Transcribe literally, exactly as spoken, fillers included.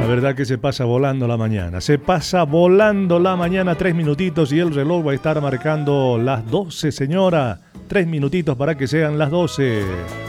verdad que se pasa volando la mañana. Se pasa volando la mañana, tres minutitos y el reloj va a estar marcando las doce, señora. Tres minutitos para que sean las doce.